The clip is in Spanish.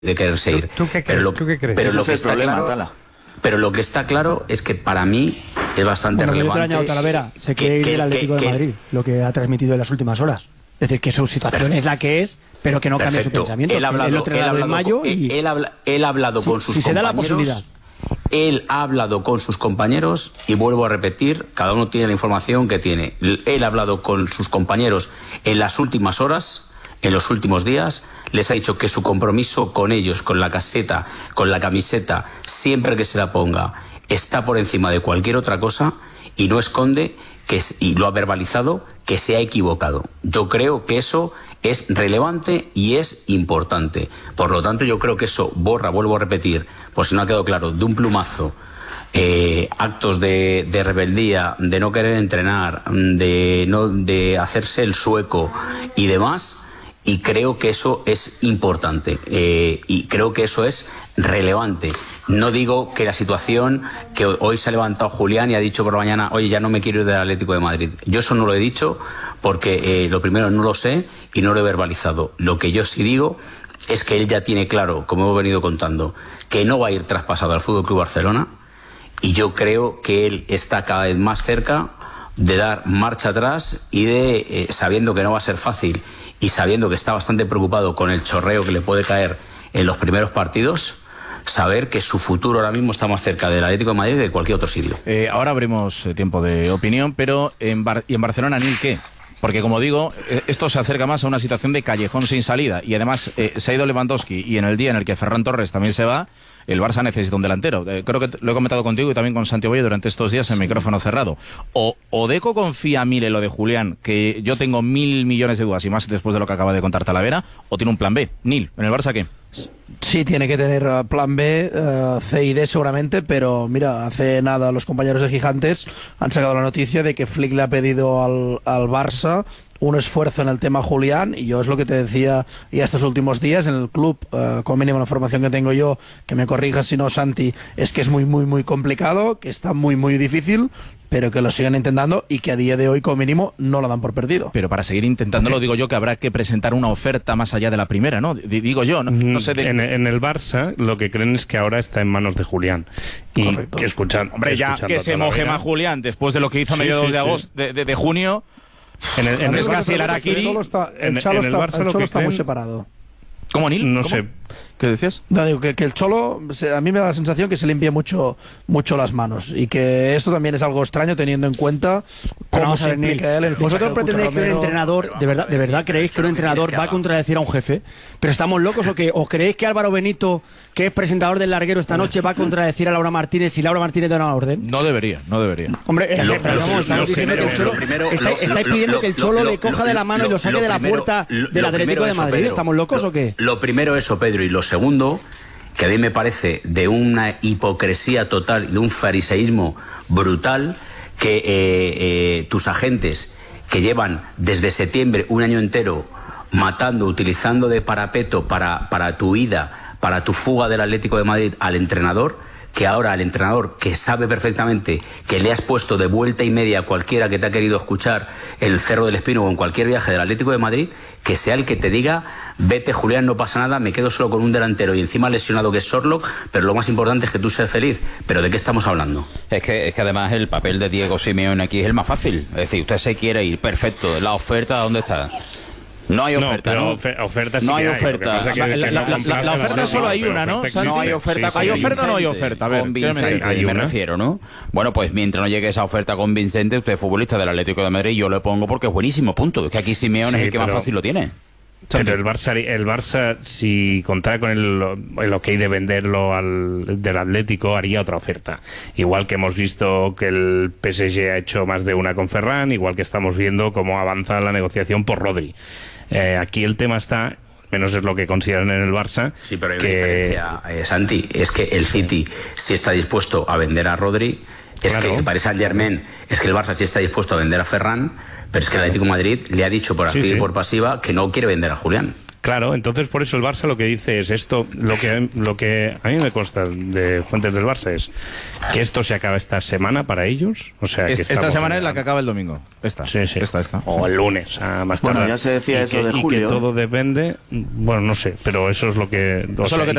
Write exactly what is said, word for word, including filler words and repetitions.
de quererse ir. ¿Tú, tú qué crees? Lo, ¿Tú qué crees? Pero Ese lo es que el está problema, claro, Tala. Pero lo que está claro es que para mí es bastante bueno, relevante. Año, Talavera, se quiere ir del Atlético que, de Madrid, que, lo que ha transmitido en las últimas horas. Es decir, que su situación perfecto. es la que es, pero que no cambie su pensamiento. Él ha hablado, él él hablado en mayo y... él, habla, él ha hablado si, con sus si compañeros. Se da la posibilidad. Él ha hablado con sus compañeros y vuelvo a repetir, cada uno tiene la información que tiene. Él ha hablado con sus compañeros en las últimas horas, en los últimos días, les ha dicho que su compromiso con ellos, con la caseta, con la camiseta, siempre que se la ponga, está por encima de cualquier otra cosa y no esconde, que, y lo ha verbalizado, que se ha equivocado. Yo creo que eso es relevante y es importante. Por lo tanto, yo creo que eso borra, vuelvo a repetir, por si no ha quedado claro, de un plumazo, eh, actos de, de rebeldía, de no querer entrenar, de, no, de hacerse el sueco y demás. Y creo que eso es importante eh, y creo que eso es relevante. No digo que la situación que hoy se ha levantado Julián y ha dicho por la mañana, oye, ya no me quiero ir del Atlético de Madrid. Yo eso no lo he dicho porque eh, lo primero no lo sé y no lo he verbalizado. Lo que yo sí digo es que él ya tiene claro, como hemos venido contando, que no va a ir traspasado al F C Barcelona y yo creo que él está cada vez más cerca de dar marcha atrás y de, eh, sabiendo que no va a ser fácil y sabiendo que está bastante preocupado con el chorreo que le puede caer en los primeros partidos, saber que su futuro ahora mismo está más cerca del Atlético de Madrid que de cualquier otro sitio. Eh, ahora abrimos eh, tiempo de opinión, pero en Bar ¿y en Barcelona ni qué? Porque, como digo, eh, esto se acerca más a una situación de callejón sin salida. Y además eh, se ha ido Lewandowski y en el día en el que Ferran Torres también se va, el Barça necesita un delantero. Eh, creo que lo he comentado contigo y también con Santi Oboyo durante estos días en sí. Micrófono cerrado. O, o Deco confía mil en lo de Julián, que yo tengo mil millones de dudas y más después de lo que acaba de contar Talavera, o tiene un plan B. Nil, ¿en el Barça qué? Sí, tiene que tener uh, plan B, uh, C y D seguramente, pero mira, hace nada los compañeros de Gigantes han sacado la noticia de que Flick le ha pedido al, al Barça un esfuerzo en el tema Julián, y yo es lo que te decía ya estos últimos días en el club, uh, como mínimo la información que tengo yo, que me corrija si no Santi, es que es muy muy muy complicado, que está muy muy difícil, pero que lo sigan intentando y que a día de hoy como mínimo no lo dan por perdido. Pero para seguir intentándolo, digo yo que habrá que presentar una oferta más allá de la primera, ¿no? D digo yo, no, no sé de... en, en el Barça lo que creen es que ahora está en manos de Julián. Y Correcto. que escuchan, Hombre, ya que se moje más Julián después de lo que hizo a sí, mediados sí, de agosto, sí. de, de, de junio, en el, en es el, casi el Araquiri. El Cholo está, el Cholo en, en el está, Barça el lo Cholo que está creen... muy separado. ¿Cómo, Nil? No ¿Cómo? sé. ¿Qué decías? No, digo que, que el Cholo, a mí me da la sensación que se limpia mucho mucho las manos y que esto también es algo extraño teniendo en cuenta cómo se implica él en el ¿Vosotros pretendéis que un entrenador, de verdad, de verdad creéis que un entrenador va a contradecir a un jefe? ¿Pero estamos locos o qué? ¿Os creéis que Álvaro Benito, que es presentador del Larguero esta noche, va a contradecir a Laura Martínez si Laura Martínez da una orden? No debería, no debería. Hombre, eh, lo, pero vamos, estamos diciendo que el Cholo... Estáis, estáis pidiendo que el Cholo le coja de la mano y lo saque de la puerta del Atlético de Madrid. ¿Estamos locos o qué? Lo primero eso, Pedro, y lo segundo, que a mí me parece de una hipocresía total, de un fariseísmo brutal, que eh, eh, tus agentes, que llevan desde septiembre un año entero matando, utilizando de parapeto para, para tu ida, para tu fuga del Atlético de Madrid al entrenador, que ahora el entrenador, que sabe perfectamente que le has puesto de vuelta y media a cualquiera que te ha querido escuchar en el Cerro del Espino o en cualquier viaje del Atlético de Madrid, que sea el que te diga, vete Julián, no pasa nada, me quedo solo con un delantero y encima lesionado que es Sorlock, pero lo más importante es que tú seas feliz. ¿Pero de qué estamos hablando? Es que, es que además el papel de Diego Simeone aquí es el más fácil. Es decir, usted se quiere ir, perfecto, la oferta, ¿dónde está? No hay oferta, ¿no? ¿no? Oferta sí no hay hay. oferta. La, la, la, la, la, la oferta solo hay una, ¿no? No hay oferta. Sí, sí, ¿hay oferta o no hay oferta? A ver, convincente, hay me refiero, ¿no? Bueno, pues mientras no llegue esa oferta convincente, usted es futbolista del Atlético de Madrid, yo lo pongo porque es buenísimo, punto. Es que aquí Simeone sí, es el que pero... más fácil lo tiene. Pero el Barça, el Barça, si contara con el, el ok de venderlo al, del Atlético, haría otra oferta. Igual que hemos visto que el P S G ha hecho más de una con Ferran, igual que estamos viendo cómo avanza la negociación por Rodri. Eh, aquí el tema está, menos es lo que consideran en el Barça. Sí, pero hay que... una diferencia, eh, Santi, es que el City sí está dispuesto a vender a Rodri, es claro. que el Paris Saint-Germain, es que el Barça sí está dispuesto a vender a Ferran, pero es que el Atlético de Madrid le ha dicho por activa sí, sí. y por pasiva que no quiere vender a Julián. Claro, entonces por eso el Barça lo que dice es esto, lo que lo que a mí me consta de fuentes del Barça es que esto se acaba esta semana para ellos, o sea, que es, esta semana es la que acaba el domingo. Esta, sí, sí. esta, esta. O el lunes, a más tarde. Bueno, ya se decía y eso que, de y julio. que todo depende, bueno, no sé, pero eso es lo que, o eso sea, es lo que